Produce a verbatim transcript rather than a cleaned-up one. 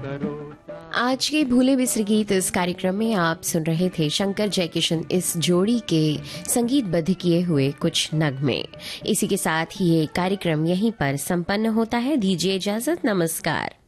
आज के भूले बिसरे गीत इस कार्यक्रम में आप सुन रहे थे शंकर जयकिशन इस जोड़ी के संगीतबद्ध किए हुए कुछ नगमे। इसी के साथ ही ये कार्यक्रम यहीं पर संपन्न होता है। दीजिए इजाजत, नमस्कार।